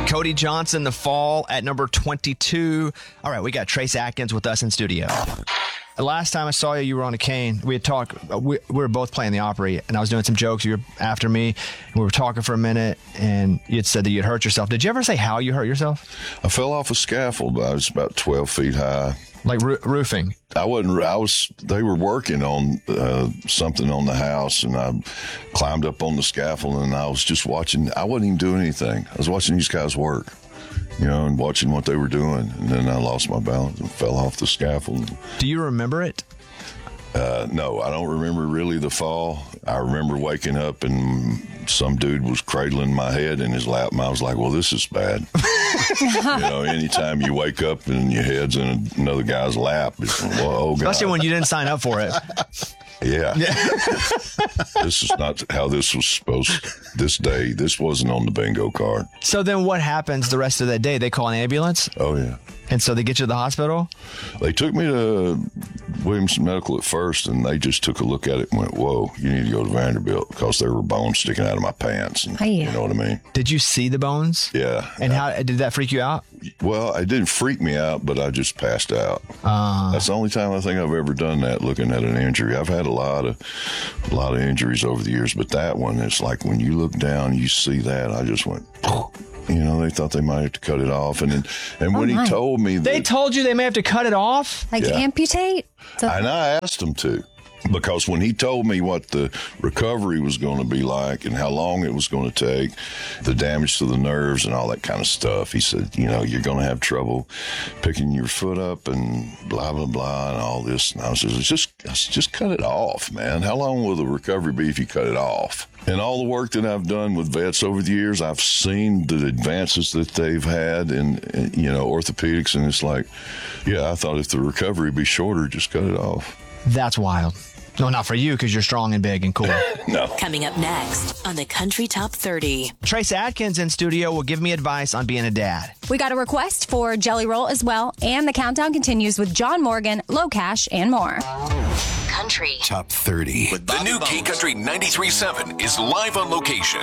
Cody Johnson, The Fall at number 22. All right, we got Trace Atkins with us in studio. The last time I saw you, you were on a cane. We had talked. We were both playing the Opry, and I was doing some jokes. You were after me, and we were talking for a minute, and you had said that you had hurt yourself. Did you ever say how you hurt yourself? I fell off a scaffold. I was about 12 feet high. Like roofing? I wasn't. They were working on something on the house, and I climbed up on the scaffold, and I was just watching. I wasn't even doing anything. I was watching these guys work, and watching what they were doing. And then I lost my balance and fell off the scaffold. Do you remember it? No, I don't remember really the fall. I remember waking up and some dude was cradling my head in his lap, and I was like, well, this is bad. Anytime you wake up and your head's in another guy's lap, it's, whoa, God. Especially when you didn't sign up for it. Yeah. This is not how this was supposed to. This wasn't on the bingo card. So then what happens the rest of that day? They call an ambulance? Oh, yeah. And so they get you to the hospital? They took me to Williamson Medical at first, and they just took a look at it and went, whoa, you need to go to Vanderbilt, because there were bones sticking out of my pants. And, you know what I mean? Did you see the bones? Yeah. And how did that freak you out? Well, it didn't freak me out, but I just passed out. That's the only time I think I've ever done that, looking at an injury. I've had a lot of injuries over the years, but that one, it's like when you look down, you see that, I just went, they thought they might have to cut it off. And when he told me that... They told you they may have to cut it off? Like amputate? And I asked him to. Because when he told me what the recovery was going to be like and how long it was going to take, the damage to the nerves and all that kind of stuff, he said, you're going to have trouble picking your foot up and blah, blah, blah, and all this. And I said, just cut it off, man. How long will the recovery be if you cut it off? And all the work that I've done with vets over the years, I've seen the advances that they've had in orthopedics, and it's like, I thought if the recovery would be shorter, just cut it off. That's wild. No, not for you, because you're strong and big and cool. No. Coming up next on the Country Top 30. Trace Atkins in studio will give me advice on being a dad. We got a request for Jelly Roll as well, and the countdown continues with John Morgan, Low Cash, and more. Country Top 30. The new K Country 93.7 is live on location.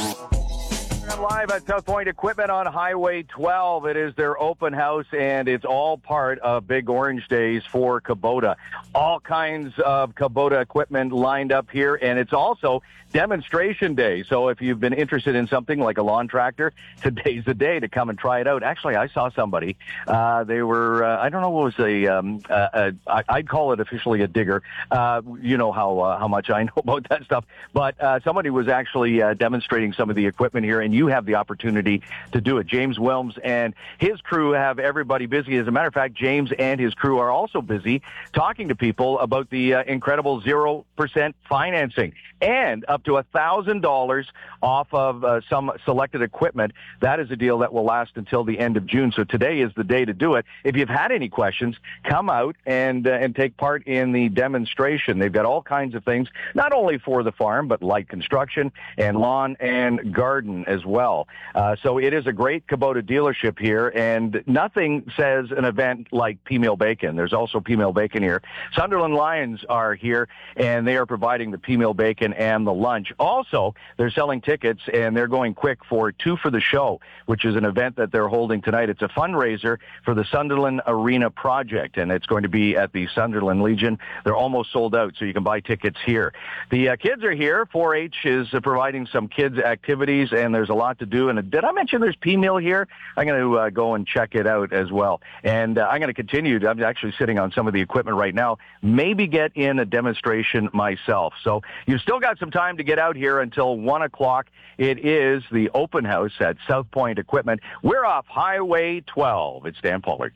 I'm live at South Point Equipment on Highway 12. It is their open house, and it's all part of Big Orange Days for Kubota. All kinds of Kubota equipment lined up here, and it's also demonstration day. So if you've been interested in something like a lawn tractor, today's the day to come and try it out. Actually, I saw somebody. They were, I don't know what was I'd call it officially a digger. You know how much I know about that stuff. But somebody was actually demonstrating some of the equipment here, and you have the opportunity to do it. James Wilms and his crew have everybody busy. As a matter of fact, James and his crew are also busy talking to people about the incredible 0% financing and up to $1,000 off of some selected equipment. That is a deal that will last until the end of June. So today is the day to do it. If you've had any questions, come out and take part in the demonstration. They've got all kinds of things, not only for the farm, but light construction and lawn and garden as well. So it is a great Kubota dealership here, and nothing says an event like P-Meal Bacon. There's also P-Meal Bacon here. Sunderland Lions are here, and they are providing the P-Meal Bacon and the lunch. Also, they're selling tickets, and they're going quick for Two for the Show, which is an event that they're holding tonight. It's a fundraiser for the Sunderland Arena Project, and it's going to be at the Sunderland Legion. They're almost sold out, so you can buy tickets here. The kids are here. 4-H is providing some kids' activities, and there's a lot to do. And did I mention there's P-Meal here? I'm going to go and check it out as well. And I'm going to continue. I'm actually sitting on some of the equipment right now. Maybe get in a demonstration myself. So you've still got some time to get out here until 1 o'clock. It is the open house at South Point Equipment. We're off Highway 12. It's Dan Pollard.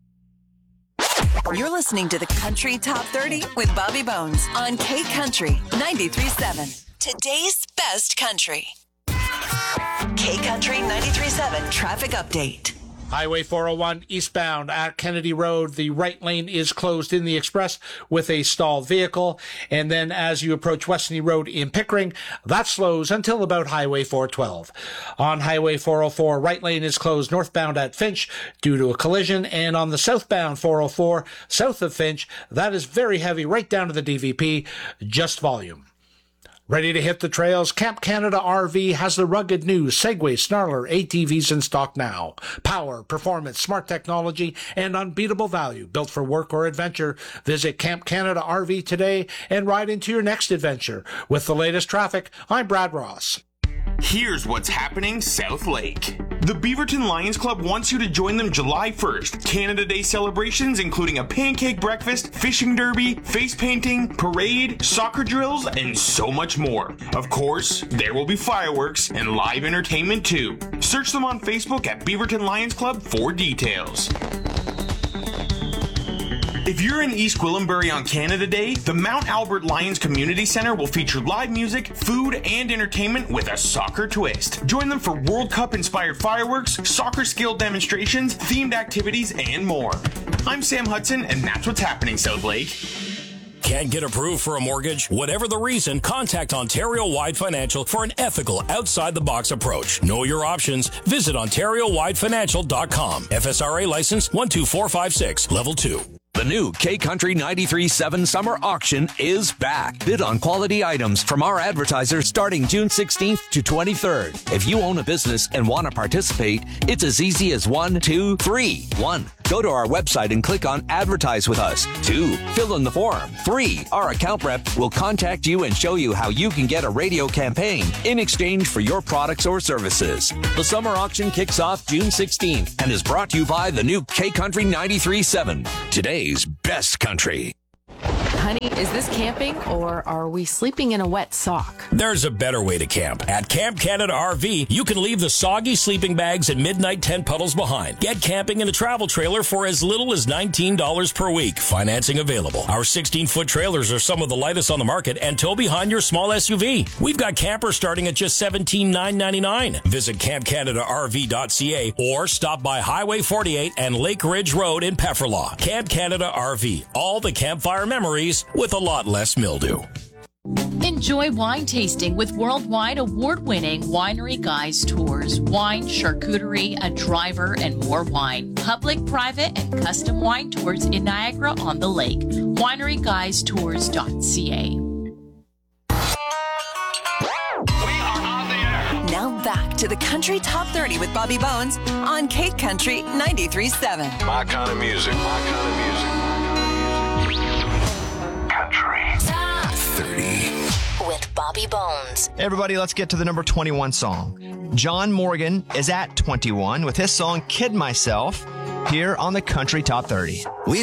You're listening to the Country Top 30 with Bobby Bones on K Country 93.7. Today's best country. K Country 93.7 traffic update. Highway 401 eastbound at Kennedy Road. The right lane is closed in the express with a stalled vehicle. And then as you approach Westney Road in Pickering, that slows until about Highway 412. On Highway 404, right lane is closed northbound at Finch due to a collision. And on the southbound 404, south of Finch, that is very heavy right down to the DVP, just volume. Ready to hit the trails? Camp Canada RV has the rugged new Segway Snarler ATVs in stock now. Power, performance, smart technology, and unbeatable value. Built for work or adventure. Visit Camp Canada RV today and ride into your next adventure. With the latest traffic, I'm Brad Ross. Here's what's happening South Lake. The Beaverton Lions Club wants you to join them July 1st. Canada Day celebrations including a pancake breakfast, fishing derby, face painting, parade, soccer drills, and so much more. Of course, there will be fireworks and live entertainment too. Search them on Facebook at Beaverton Lions Club for details. If you're in East Gwillimbury on Canada Day, the Mount Albert Lions Community Center will feature live music, food, and entertainment with a soccer twist. Join them for World Cup-inspired fireworks, soccer skill demonstrations, themed activities, and more. I'm Sam Hudson, and that's what's happening, South Lake. Can't get approved for a mortgage? Whatever the reason, contact Ontario Wide Financial for an ethical, outside-the-box approach. Know your options. Visit OntarioWideFinancial.com. FSRA license 12456, level 2. The new K-Country 93.7 Summer Auction is back. Bid on quality items from our advertisers starting June 16th to 23rd. If you own a business and want to participate, it's as easy as 1, 2, 3. 1. Go to our website and click on Advertise with Us. 2. Fill in the form. 3. Our account rep will contact you and show you how you can get a radio campaign in exchange for your products or services. The summer auction kicks off June 16th and is brought to you by the new K-Country 93.7. Today's best country. Honey, is this camping or are we sleeping in a wet sock? There's a better way to camp. At Camp Canada RV, you can leave the soggy sleeping bags and midnight tent puddles behind. Get camping in a travel trailer for as little as $19 per week. Financing available. Our 16-foot trailers are some of the lightest on the market and tow behind your small SUV. We've got campers starting at just $17,999. Visit CampCanadaRV.ca or stop by Highway 48 and Lake Ridge Road in Pefferlaw. Camp Canada RV. All the campfire memories with a lot less mildew. Enjoy wine tasting with worldwide award-winning Winery Guys tours, wine, charcuterie, a driver, and more wine. Public, private, and custom wine tours in Niagara-on-the-Lake. WineryGuysTours.ca. Now back to the Country Top 30 with Bobby Bones on K Country 93.7. My kind of music. My kind of music. Country Top 30 with Bobby Bones. Hey everybody, let's get to the number 21 song. John Morgan is at 21 with his song Kid Myself here on the Country Top 30.